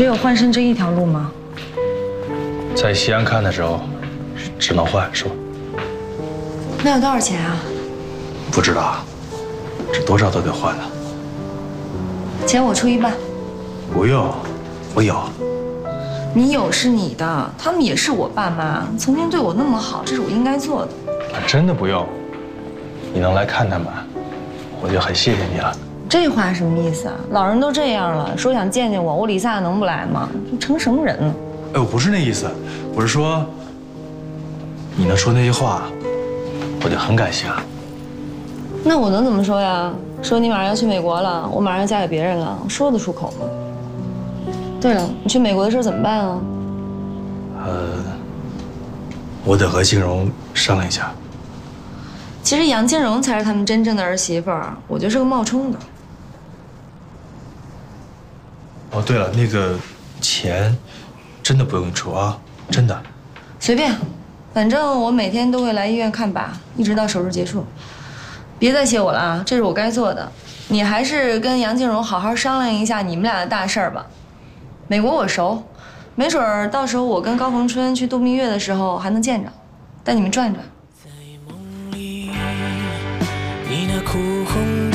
只有换肾这一条路吗？ 在西安看的时候，只能换，是吧？ 那有多少钱啊？ 不知道，这多少都得换呢。 钱我出一半。 不用，我有。 你有是你的，他们也是我爸妈，曾经对我那么好，这是我应该做的。 真的不用，你能来看他们，我就很谢谢你了。 这话什么意思啊？老人都这样了，说想见见我，我李萨能不来吗？成什么人了？ 哎，我不是那意思，我是说，你能说那些话，我就很感谢了。 那我能怎么说呀？说你马上要去美国了，我马上要嫁给别人了，说得出口吗？对了，你去美国的事怎么办啊？ 我得和静蓉商量一下。 其实杨金荣才是他们真正的儿媳妇儿，我就是个冒充的。 哦，对了，那个钱真的不用你出啊，真的。 随便，反正我每天都会来医院看爸，一直到手术结束。别再谢我了啊，这是我该做的。你还是跟杨金荣好好商量一下你们俩的大事儿吧。美国我熟，没准儿到时候我跟高逢春去度蜜月的时候还能见着，带你们转转。 在梦里，你那哭红